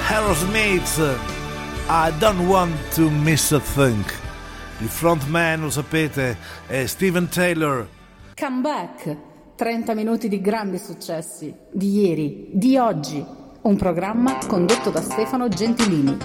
Aerosmith, I Don't Want to Miss a Thing. Il frontman, lo sapete, è Steven Taylor. Comeback, 30 minuti di grandi successi, di ieri, di oggi. Un programma condotto da Stefano Gentilini.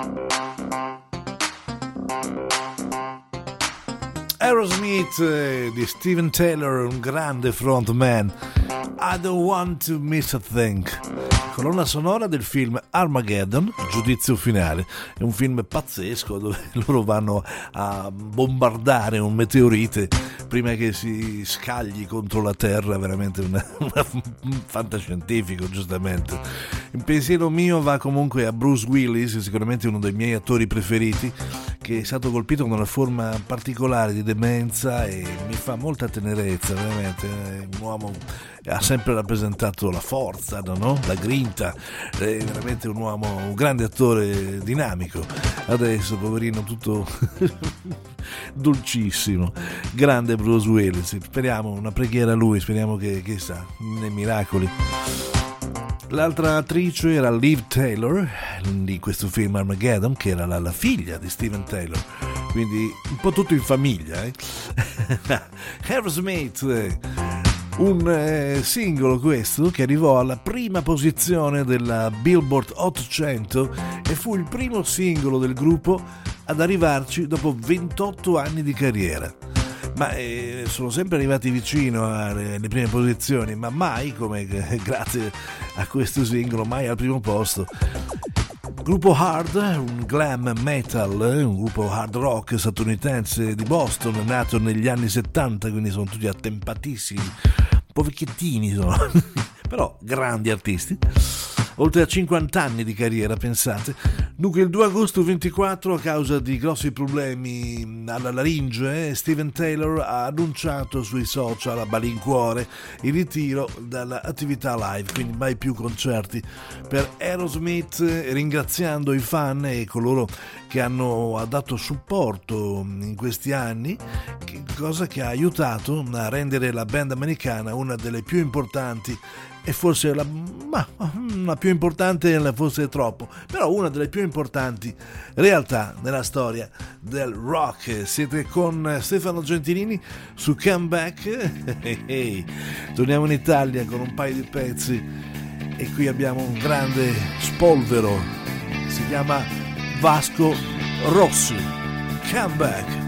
Aerosmith di Steven Taylor, un grande frontman. I Don't Want to Miss a Thing. Colonna sonora del film Armageddon, Giudizio finale. È un film pazzesco dove loro vanno a bombardare un meteorite prima che si scagli contro la Terra, veramente un fantascientifico, giustamente. Il pensiero mio va comunque a Bruce Willis, sicuramente uno dei miei attori preferiti, che è stato colpito con una forma particolare di demenza e mi fa molta tenerezza, veramente. È un uomo che ha sempre rappresentato la forza, no? La grinta, è veramente un uomo, un grande attore dinamico. Adesso, poverino, tutto dolcissimo. Grande Bruce Willis, speriamo, una preghiera a lui, speriamo che sa, nei miracoli. L'altra attrice era Liv Taylor di questo film Armageddon, che era la figlia di Steven Taylor, quindi un po' tutto in famiglia. Aerosmith, un singolo questo che arrivò alla prima posizione della Billboard 800 e fu il primo singolo del gruppo ad arrivarci dopo 28 anni di carriera. Ma sono sempre arrivati vicino alle prime posizioni, ma mai come grazie a questo singolo, mai al primo posto. Gruppo Hard, un glam metal, un gruppo hard rock statunitense di Boston, nato negli anni 70, quindi sono tutti attempatissimi, un po' vecchiettini sono, però grandi artisti. Oltre a 50 anni di carriera, pensate. Dunque il 2 agosto 24, a causa di grossi problemi alla laringe, Steven Taylor ha annunciato sui social a malincuore il ritiro dall'attività live, quindi mai più concerti per Aerosmith, ringraziando i fan e coloro che hanno dato supporto in questi anni, cosa che ha aiutato a rendere la band americana una delle più importanti, e forse la più importante forse è troppo, però una delle più importanti realtà nella storia del rock. Siete con Stefano Gentilini su Comeback. Torniamo in Italia con un paio di pezzi e qui abbiamo un grande spolvero, si chiama Vasco Rossi. Comeback.